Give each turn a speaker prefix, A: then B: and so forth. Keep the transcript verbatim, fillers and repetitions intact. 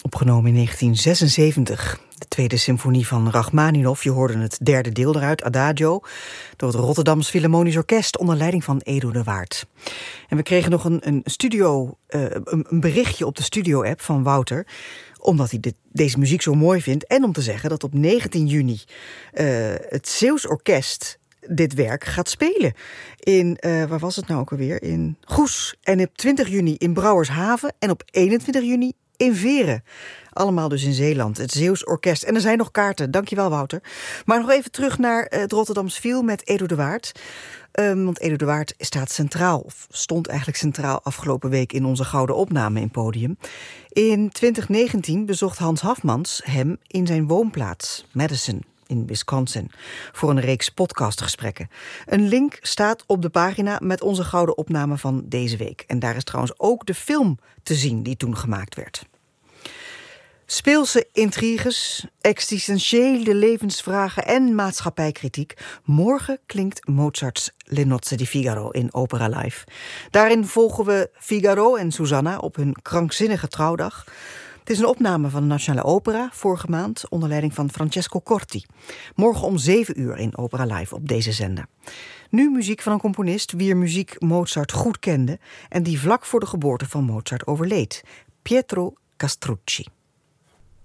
A: Opgenomen in negentien zesenzeventig. De tweede symfonie van Rachmaninov. Je hoorde het derde deel eruit, Adagio, door het Rotterdams Philharmonisch Orkest onder leiding van Edo de Waard. En we kregen nog een, een, studio, uh, een, een berichtje op de studio-app van Wouter, omdat hij dit, deze muziek zo mooi vindt. En om te zeggen dat op negentien juni uh, het Zeeuws Orkest dit werk gaat spelen. In, uh, waar was het nou ook alweer? In Goes. En op twintig juni in Brouwershaven. En op eenentwintig juni in Veren. Allemaal dus in Zeeland. Het Zeeuws Orkest. En er zijn nog kaarten. Dankjewel, Wouter. Maar nog even terug naar het Rotterdams Viel met Edo de Waard. Um, want Edo de Waard staat centraal, of stond eigenlijk centraal afgelopen week in onze gouden opname in Podium. In twintig negentien bezocht Hans Hafmans hem in zijn woonplaats, Madison, in Wisconsin, voor een reeks podcastgesprekken. Een link staat op de pagina met onze gouden opname van deze week. En daar is trouwens ook de film te zien die toen gemaakt werd. Speelse intriges, existentiële levensvragen en maatschappijkritiek. Morgen klinkt Mozarts Le Nozze di Figaro in Opera Live. Daarin volgen we Figaro en Susanna op hun krankzinnige trouwdag. Het is een opname van de Nationale Opera vorige maand onder leiding van Francesco Corti. Morgen om zeven uur in Opera Live op deze zender. Nu muziek van een componist wier muziek Mozart goed kende en die vlak voor de geboorte van Mozart overleed. Pietro Castrucci.